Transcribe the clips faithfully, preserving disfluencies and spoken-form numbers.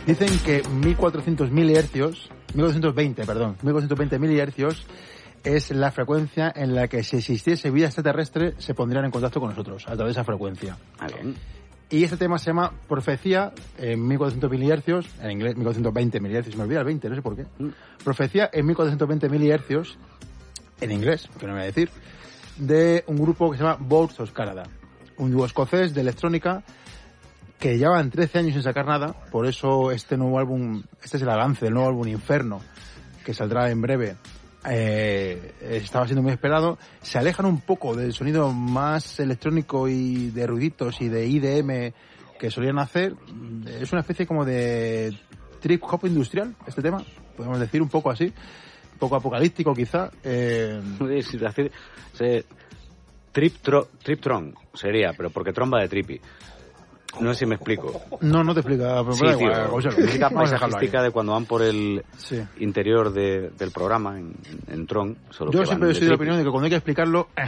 Dicen que mil cuatrocientos milihercios, mil cuatrocientos veinte, perdón, mil cuatrocientos veinte milihercios es la frecuencia en la que si existiese vida extraterrestre se pondrían en contacto con nosotros, a través de esa frecuencia. Vale. Y este tema se llama Profecía en mil cuatrocientos milihercios, en inglés mil cuatrocientos veinte milihercios, me olvida el veinte, no sé por qué. Mm. Profecía en mil cuatrocientos veinte milihercios, en inglés, que no me voy a decir, de un grupo que se llama Boards of Canada, un dúo escocés de electrónica que llevan trece años sin sacar nada, por eso este nuevo álbum, este es el avance del nuevo álbum Inferno, que saldrá en breve. Eh, estaba siendo muy esperado. Se alejan un poco del sonido más electrónico y de ruiditos y de I D M que solían hacer. Es una especie como de trip hop industrial, este tema, podemos decir, un poco así, un poco apocalíptico quizá. Eh... Sí, decir, se, trip tro, Triptron sería, pero porque tromba de trippy. No sé si me explico. No, no te explica. Pero sí, tío, igual, o sea, música paisajística de cuando van por el sí. interior de, del programa en, en Tron. Solo Yo siempre he sido de la opinión de que cuando hay que explicarlo, eh,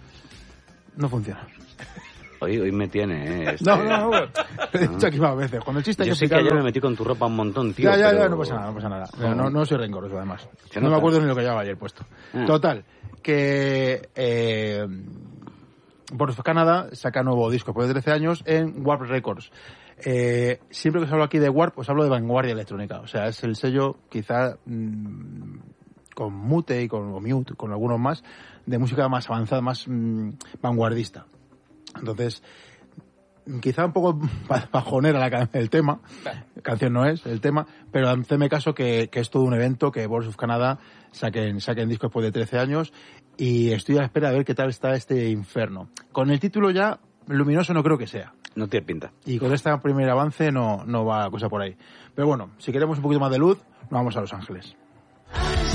no funciona. Hoy, hoy me tiene, eh. Este... No, no, no. Lo he dicho aquí más veces. Cuando el chiste hay Yo que sé explicarlo... que ayer me metí con tu ropa un montón, tío. Ya, ya, pero... ya, no pasa nada, no pasa nada. No, no, no soy rencoroso, además. No, no me acuerdo ni lo que llevaba ayer puesto. Ah. Total, que... Eh, Boards of Canada saca nuevo disco después de trece años en Warp Records. Eh, siempre que os hablo aquí de Warp, os hablo de vanguardia electrónica. O sea, es el sello, quizá, mmm, con Mute y con o Mute, con algunos más, de música más avanzada, más mmm, vanguardista. Entonces, quizá un poco bajonera la, el tema, canción no es el tema, pero hacedme caso que, que es todo un evento, que Boards of Canada saquen, saquen disco después de trece años, y estoy a la espera de ver qué tal está este Inferno. Con el título ya, luminoso no creo que sea. No tiene pinta. Y con este primer avance no, no va la cosa por ahí. Pero bueno, si queremos un poquito más de luz, nos vamos a Los Ángeles.